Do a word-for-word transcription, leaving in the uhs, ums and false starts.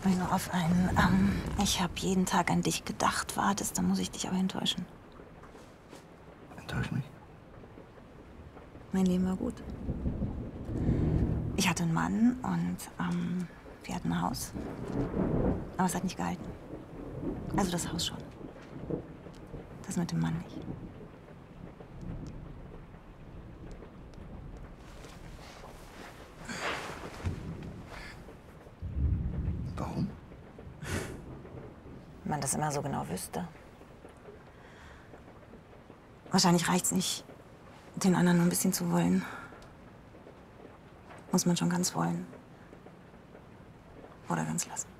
Fällt mir nur auf ein, ähm, ich habe jeden Tag an dich gedacht, wartest, dann muss ich dich aber enttäuschen. Enttäusch mich? Mein Leben war gut. Ich hatte einen Mann und ähm, wir hatten ein Haus. Aber es hat nicht gehalten. Also das Haus schon. Das mit dem Mann nicht. Warum? Wenn man das immer so genau wüsste. Wahrscheinlich reicht's nicht, den anderen nur ein bisschen zu wollen. Muss man schon ganz wollen. Oder ganz lassen.